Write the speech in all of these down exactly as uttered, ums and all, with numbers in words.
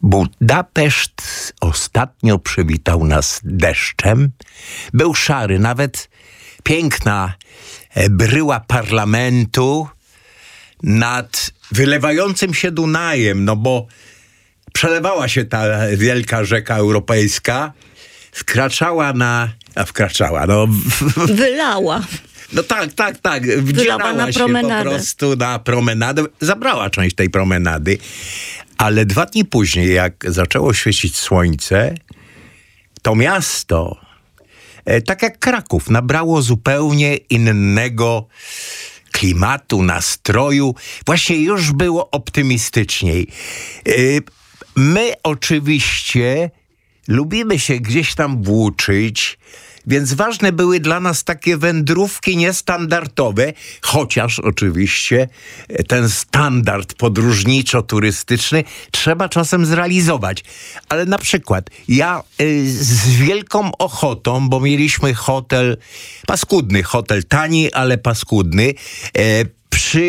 Budapeszt ostatnio przywitał nas deszczem. Był szary, nawet piękna bryła parlamentu nad wylewającym się Dunajem, no bo przelewała się ta wielka rzeka europejska, wkraczała na... a wkraczała, no... Wylała. No tak, tak, tak. Wdzierała na się promenadę. po prostu na promenadę. Zabrała część tej promenady. Ale dwa dni później, jak zaczęło świecić słońce, to miasto, e, tak jak Kraków, nabrało zupełnie innego klimatu, nastroju. Właśnie już było optymistyczniej. E, my oczywiście lubimy się gdzieś tam włóczyć, więc ważne były dla nas takie wędrówki niestandardowe, chociaż oczywiście ten standard podróżniczo-turystyczny trzeba czasem zrealizować. Ale na przykład ja y, z wielką ochotą, bo mieliśmy hotel, paskudny hotel, tani, ale paskudny, y, przy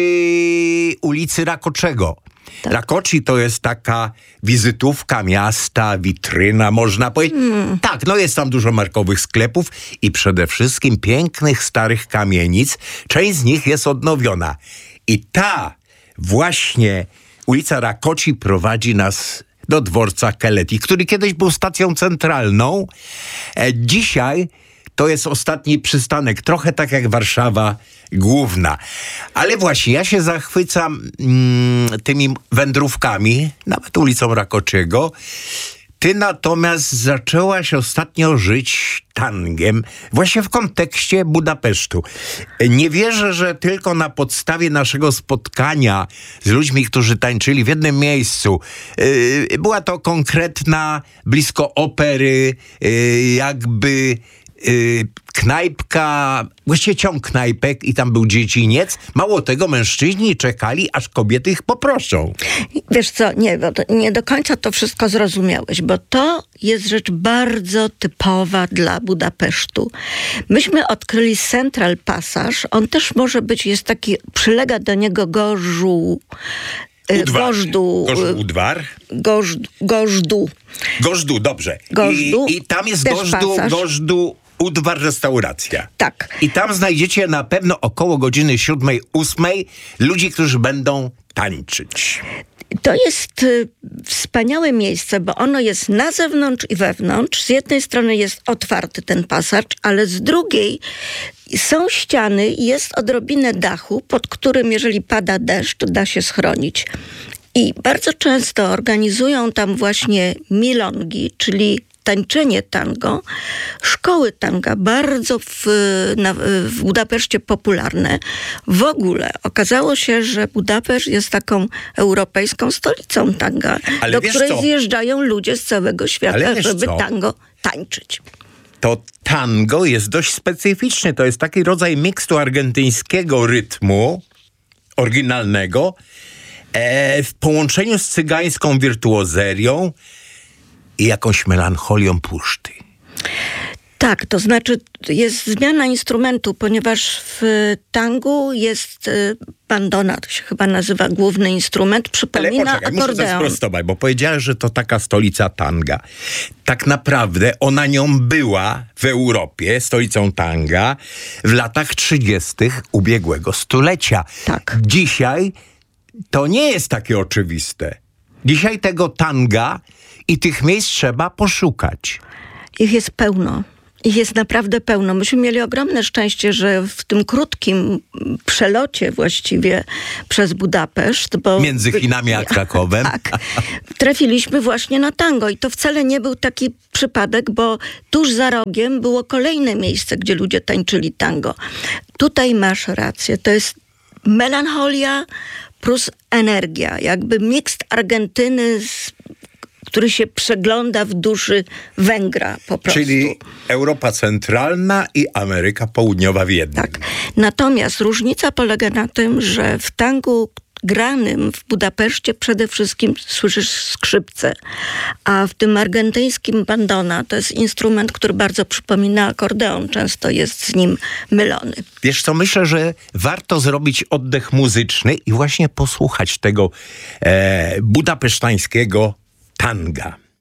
ulicy Rakoczego. Tak. Rakoczy to jest taka wizytówka miasta, witryna, można powiedzieć. Hmm. Tak, no jest tam dużo markowych sklepów i przede wszystkim pięknych, starych kamienic. Część z nich jest odnowiona. I ta właśnie ulica Rakoczy prowadzi nas do dworca Keleti, który kiedyś był stacją centralną. E, dzisiaj to jest ostatni przystanek, trochę tak jak Warszawa Główna. Ale właśnie ja się zachwycam mm, tymi wędrówkami, nawet ulicą Rakoczego. Ty natomiast zaczęłaś ostatnio żyć tangiem, właśnie w kontekście Budapesztu. Nie wierzę, że tylko na podstawie naszego spotkania z ludźmi, którzy tańczyli w jednym miejscu. Yy, była to konkretna, blisko opery, yy, jakby... Yy, knajpka, właściwie ciąg knajpek i tam był dziedziniec. Mało tego, mężczyźni czekali, aż kobiety ich poproszą. Wiesz co, nie, bo to, nie do końca to wszystko zrozumiałeś, bo to jest rzecz bardzo typowa dla Budapesztu. Myśmy odkryli Central Passage, on też może być, jest taki, przylega do niego gorzu, Udwar. Gorzdu. Gorzdu-Udwar? Gorzdu. Gorzdu, Gorzdu, dobrze. Gorzdu. I, I tam jest Też Gorzdu, pasaż. Gorzdu Udwar restauracja. Tak. I tam znajdziecie na pewno około godziny siódmej, ósmej ludzi, którzy będą tańczyć. To jest y, wspaniałe miejsce, bo ono jest na zewnątrz i wewnątrz. Z jednej strony jest otwarty ten pasaż, ale z drugiej są ściany i jest odrobinę dachu, pod którym, jeżeli pada deszcz, da się schronić. I bardzo często organizują tam właśnie milongi, czyli tańczenie tango, szkoły tanga, bardzo w, na, w Budapeszcie popularne. W ogóle okazało się, że Budapeszt jest taką europejską stolicą tanga, Ale do wiesz której co? zjeżdżają ludzie z całego świata, Ale wiesz żeby co? tango tańczyć. To tango jest dość specyficzny. To jest taki rodzaj mikstu argentyńskiego rytmu oryginalnego e, w połączeniu z cygańską wirtuozerią i jakąś melancholią puszty. Tak, to znaczy jest zmiana instrumentu, ponieważ w tangu jest y, bandona, to się chyba nazywa główny instrument, Ale przypomina poczekaj, muszę coś akordeon. sprostować, bo powiedziałeś, że to taka stolica tanga. Tak naprawdę ona nią była w Europie, stolicą tanga, w latach trzydziestych ubiegłego stulecia. Tak. Dzisiaj to nie jest takie oczywiste. Dzisiaj tego tanga i tych miejsc trzeba poszukać. Ich jest pełno. Ich jest naprawdę pełno. Myśmy mieli ogromne szczęście, że w tym krótkim przelocie właściwie przez Budapeszt, bo... Między Chinami a Krakowem. Tak. Trafiliśmy właśnie na tango i to wcale nie był taki przypadek, bo tuż za rogiem było kolejne miejsce, gdzie ludzie tańczyli tango. Tutaj masz rację. To jest melancholia plus energia. Jakby miks Argentyny z który się przegląda w duszy Węgra po prostu. Czyli Europa Centralna i Ameryka Południowa w jednym. Tak. Natomiast różnica polega na tym, że w tangu granym w Budapeszcie przede wszystkim słyszysz skrzypce, a w tym argentyńskim bandona to jest instrument, który bardzo przypomina akordeon. Często jest z nim mylony. Wiesz co, myślę, że warto zrobić oddech muzyczny i właśnie posłuchać tego e, budapesztańskiego tanga.